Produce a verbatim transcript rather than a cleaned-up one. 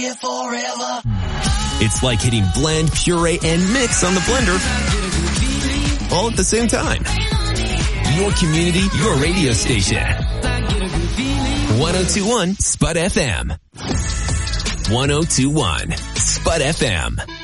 Forever. It's like hitting blend, puree, and mix on the blender all at the same time. Your community, your radio station. one oh two point one Spud F M. one oh two point one Spud F M.